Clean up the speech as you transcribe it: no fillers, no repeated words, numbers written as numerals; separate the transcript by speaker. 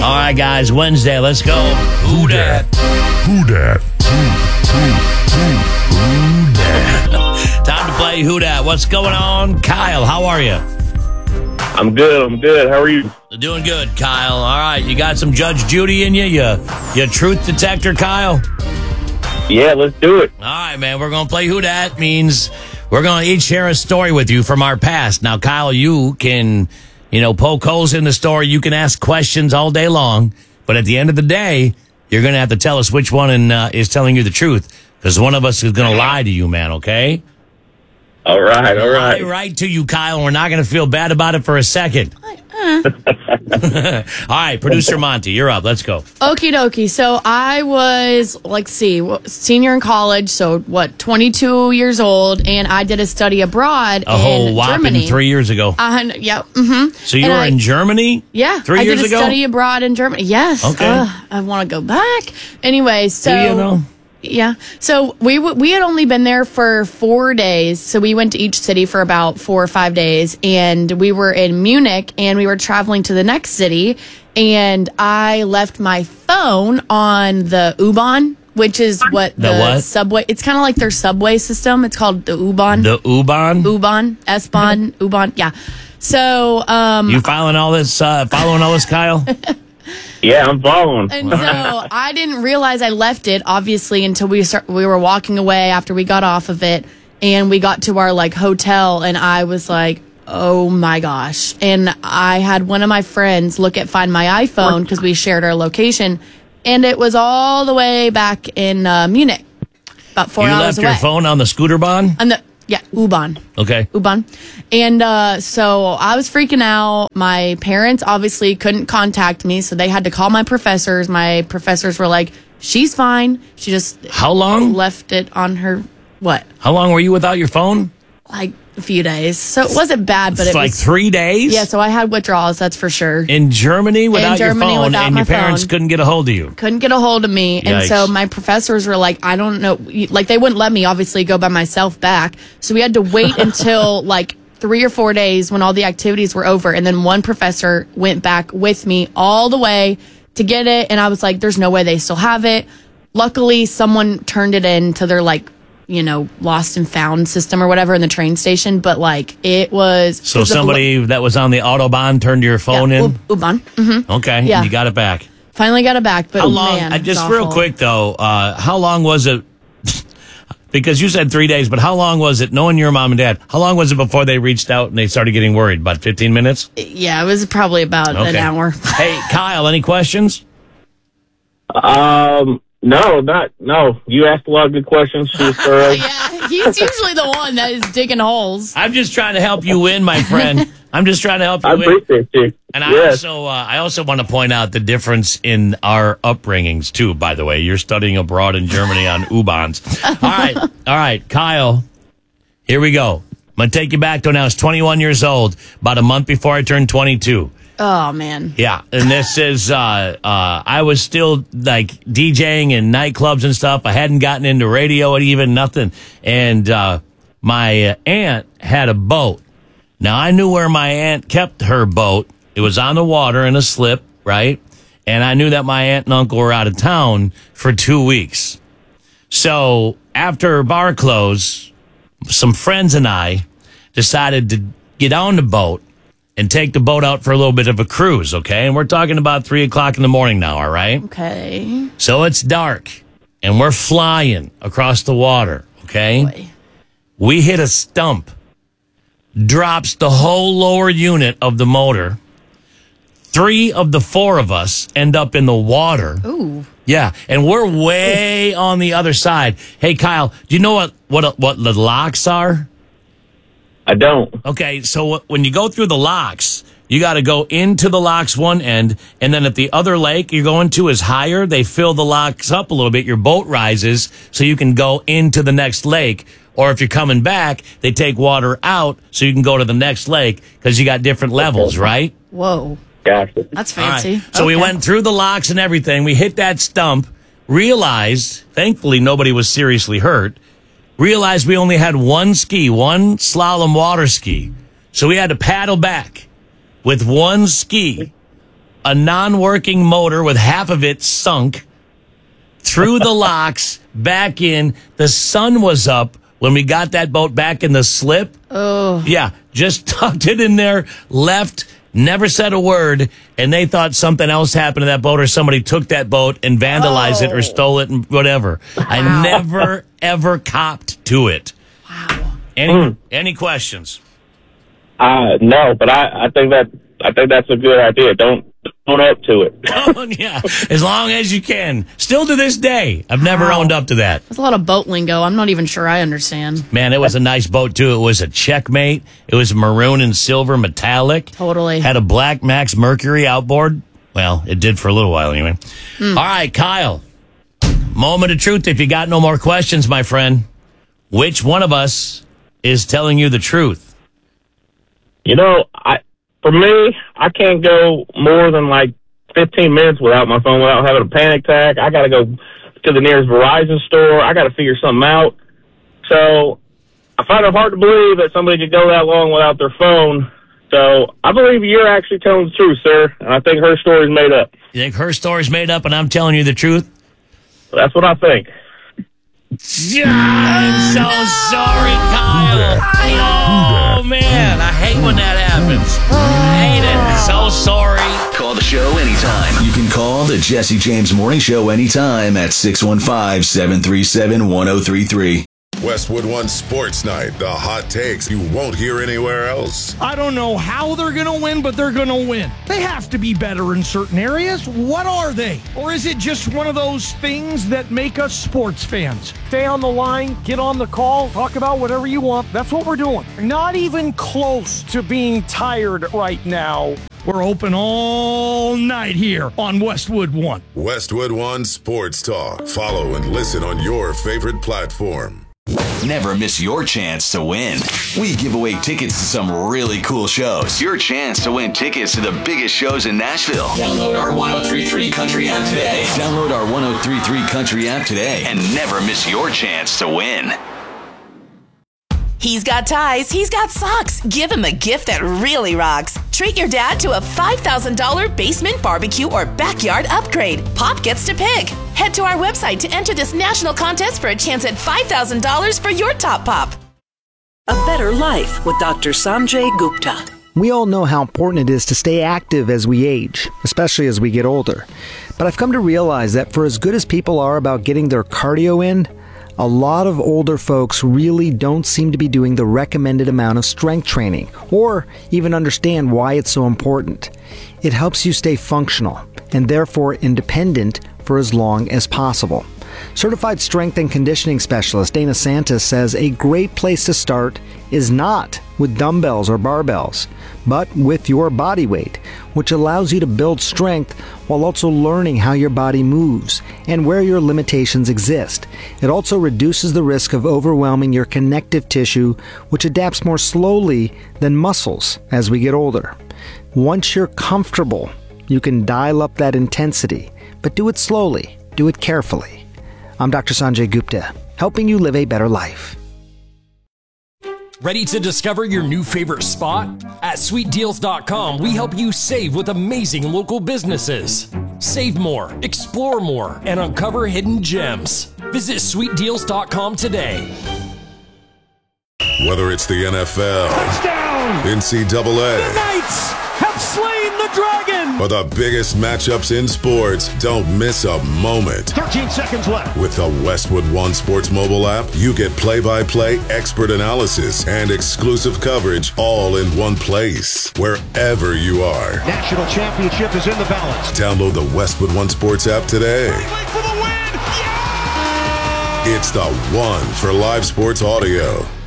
Speaker 1: All right, guys, Wednesday. Let's go.
Speaker 2: Who dat? Who dat? Who dat?
Speaker 1: Time to play Who Dat. What's going on? Kyle, how are you?
Speaker 3: I'm good. How are you?
Speaker 1: Doing good, Kyle. All right, you got some Judge Judy in you? You truth detector, Kyle?
Speaker 3: Yeah, let's do it.
Speaker 1: All right, man, we're going to play Who Dat. Means we're going to each share a story with you from our past. Now, Kyle, you can, poke holes in the story. You can ask questions all day long. But at the end of the day, you're going to have to tell us which one is telling you the truth. Because one of us is going to lie to you, man, okay?
Speaker 3: All right.
Speaker 1: Lie right to you, Kyle. We're not going to feel bad about it for a second. All right, producer Monty, you're up. Let's go.
Speaker 4: Okie dokie. So I was, senior in college. So 22 years old, and I did a study abroad
Speaker 1: a whole whopping
Speaker 4: Germany.
Speaker 1: 3 years ago.
Speaker 4: Yeah. Mm-hmm.
Speaker 1: So you were in Germany?
Speaker 4: Yeah.
Speaker 1: 3 years ago?
Speaker 4: I did a study abroad in Germany. Yes.
Speaker 1: Okay.
Speaker 4: I want to go back. Anyway, so.
Speaker 1: Do you know?
Speaker 4: Yeah. So we had only been there for 4 days. So we went to each city for about 4 or 5 days. And we were in Munich, and we were traveling to the next city. And I left my phone on the U-Bahn, which is what
Speaker 1: The what?
Speaker 4: subway. It's kind of like their subway system. It's called the U-Bahn.
Speaker 1: The U-Bahn?
Speaker 4: U-Bahn, S-Bahn, U-Bahn. Yeah. So
Speaker 1: You following all this, Kyle?
Speaker 3: Yeah, I'm following.
Speaker 4: And so I didn't realize I left it, obviously, until we were walking away after we got off of it, and we got to our hotel, and I was like, oh my gosh. And I had one of my friends find my iPhone because we shared our location, and it was all the way back in Munich, about 4
Speaker 1: You
Speaker 4: hours
Speaker 1: left
Speaker 4: away.
Speaker 1: your phone on the scooter bahn?
Speaker 4: U-Bahn.
Speaker 1: Okay.
Speaker 4: U-Bahn. And so I was freaking out. My parents obviously couldn't contact me, so they had to call my professors. My professors were like, she's fine. She just
Speaker 1: How long?
Speaker 4: left it on her, what?
Speaker 1: How long were you without your phone?
Speaker 4: Like a few days. So it wasn't bad, but
Speaker 1: It's
Speaker 4: it
Speaker 1: like
Speaker 4: was
Speaker 1: 3 days?
Speaker 4: Yeah, so I had withdrawals, that's for sure.
Speaker 1: In Germany without your
Speaker 4: Germany
Speaker 1: phone,
Speaker 4: without
Speaker 1: and
Speaker 4: my
Speaker 1: your parents
Speaker 4: phone.
Speaker 1: couldn't get a hold of you.
Speaker 4: Couldn't get a hold of me. And so
Speaker 1: Yikes.
Speaker 4: my professors were like, I don't know. They wouldn't let me obviously go by myself back. So we had to wait until 3 or 4 days when all the activities were over. And then one professor went back with me all the way to get it. And I was like, there's no way they still have it. Luckily, someone turned it in to their lost and found system or whatever in the train station. But it was.
Speaker 1: So somebody that was on the Autobahn turned your phone in?
Speaker 4: U-Bahn. Mm-hmm.
Speaker 1: Okay,
Speaker 4: Yeah.
Speaker 1: and you got it back.
Speaker 4: Finally got it back. But
Speaker 1: How long?
Speaker 4: man, it was
Speaker 1: Just real
Speaker 4: awful.
Speaker 1: quick though, how long was it? Because you said 3 days, but how long was it? Knowing your mom and dad, how long was it before they reached out and they started getting worried? About 15 minutes?
Speaker 4: Yeah, it was probably about an hour.
Speaker 1: Hey, Kyle, any questions?
Speaker 3: No. You asked a lot of good questions. She was thorough.
Speaker 4: Yeah, he's usually the one that is digging holes.
Speaker 1: I'm just trying to help you win, my friend. I'm just trying to help you
Speaker 3: I
Speaker 1: win.
Speaker 3: appreciate you.
Speaker 1: And
Speaker 3: Yes.
Speaker 1: I also want to point out the difference in our upbringings too. By the way, you're studying abroad in Germany on U-Bahns. All right, Kyle. Here we go. I'm gonna take you back to when I was 21 years old, about a month before I turned 22.
Speaker 4: Oh man.
Speaker 1: Yeah, and this is I was still DJing in nightclubs and stuff. I hadn't gotten into radio and even nothing. And my aunt had a boat. Now I knew where my aunt kept her boat. It was on the water in a slip, right? And I knew that my aunt and uncle were out of town for 2 weeks. So after bar close, some friends and I decided to get on the boat and take the boat out for a little bit of a cruise, okay? And we're talking about 3 o'clock in the morning now, all right?
Speaker 4: Okay.
Speaker 1: So it's dark, and we're flying across the water, okay?
Speaker 4: Boy.
Speaker 1: We hit a stump, drops the whole lower unit of the motor. 3 of the 4 of us end up in the water.
Speaker 4: Ooh.
Speaker 1: Yeah, and we're way on the other side. Hey, Kyle, do you know what the locks are?
Speaker 3: I don't.
Speaker 1: Okay, so when you go through the locks, you got to go into the locks one end, and then if the other lake you're going to is higher, they fill the locks up a little bit. Your boat rises so you can go into the next lake. Or if you're coming back, they take water out so you can go to the next lake because you got different levels, right?
Speaker 4: Whoa.
Speaker 3: Gotcha.
Speaker 4: That's
Speaker 1: All right.
Speaker 4: fancy.
Speaker 1: So we
Speaker 4: Okay.
Speaker 1: went through the locks and everything. We hit that stump, realized, thankfully nobody was seriously hurt, realized we only had one slalom water ski. So we had to paddle back with one ski a non-working motor with half of it sunk through the locks, back in. The sun was up when we got that boat back in the slip.
Speaker 4: Oh.
Speaker 1: Yeah, just tucked it in there, left, never said a word, and they thought something else happened to that boat or somebody took that boat and vandalized it or stole it and whatever.
Speaker 4: Wow.
Speaker 1: I never, ever copped to it.
Speaker 4: Wow.
Speaker 1: Any questions?
Speaker 3: No, but I think that's a good idea. Don't own up to it.
Speaker 1: Oh, yeah, as long as you can. Still to this day, I've never owned up to that.
Speaker 4: That's a lot of boat lingo. I'm not even sure I understand.
Speaker 1: Man, it was a nice boat, too. It was a Checkmate. It was maroon and silver metallic.
Speaker 4: Totally.
Speaker 1: Had a black Max Mercury outboard. Well, it did for a little while anyway. All right, Kyle. Moment of truth. If you got no more questions, my friend, which one of us is telling you the truth?
Speaker 3: You know, for me, I can't go more than like 15 minutes without my phone, without having a panic attack. I got to go to the nearest Verizon store. I got to figure something out. So I find it hard to believe that somebody could go that long without their phone. So I believe you're actually telling the truth, sir. And I think her story's made up.
Speaker 1: You think her story's made up and I'm telling you the truth?
Speaker 3: That's what I think.
Speaker 1: I'm so sorry, Kyle. Oh, man. I hate when that happens. I hate it. So sorry.
Speaker 5: Call the show anytime. You can call the Jesse James Morning Show anytime at 615-737-1033.
Speaker 2: Westwood One Sports Night. The hot takes you won't hear anywhere else.
Speaker 6: I don't know how they're going to win, but they're going to win. They have to be better in certain areas. What are they? Or is it just one of those things that make us sports fans? Stay on the line, get on the call, talk about whatever you want. That's what we're doing. Not even close to being tired right now. We're open all night here on Westwood One.
Speaker 2: Westwood One Sports Talk. Follow and listen on your favorite platform.
Speaker 5: Never miss your chance to win. We give away tickets to some really cool shows. Your chance to win tickets to the biggest shows in Nashville. Download our 103.3 Country app today. Download our 103.3 Country app today and never miss your chance to win.
Speaker 7: He's got ties, he's got socks. Give him a gift that really rocks. Treat your dad to a $5,000 basement barbecue or backyard upgrade. Pop gets to pick. Head to our website to enter this national contest for a chance at $5,000 for your top pop.
Speaker 8: A Better Life with Dr. Sanjay Gupta.
Speaker 9: We all know how important it is to stay active as we age, especially as we get older. But I've come to realize that for as good as people are about getting their cardio in, a lot of older folks really don't seem to be doing the recommended amount of strength training, or even understand why it's so important. It helps you stay functional, and therefore independent for as long as possible. Certified strength and conditioning specialist Dana Santos says a great place to start is not with dumbbells or barbells, but with your body weight, which allows you to build strength while also learning how your body moves and where your limitations exist. It also reduces the risk of overwhelming your connective tissue, which adapts more slowly than muscles as we get older. Once you're comfortable, you can dial up that intensity, but do it slowly, do it carefully. I'm Dr. Sanjay Gupta, helping you live a better life.
Speaker 10: Ready to discover your new favorite spot? At SweetDeals.com, we help you save with amazing local businesses. Save more, explore more, and uncover hidden gems. Visit SweetDeals.com today.
Speaker 2: Whether it's the NFL,
Speaker 6: Touchdown!
Speaker 2: NCAA,
Speaker 6: The Knights have slain the dragon!
Speaker 2: or the biggest matchups in sports, don't miss a moment.
Speaker 6: 13 seconds left.
Speaker 2: With the Westwood One Sports mobile app, you get play-by-play expert analysis and exclusive coverage all in one place, wherever you are.
Speaker 6: National championship is in the balance.
Speaker 2: Download the Westwood One Sports app today.
Speaker 6: For the win! Yeah!
Speaker 2: It's the one for live sports audio.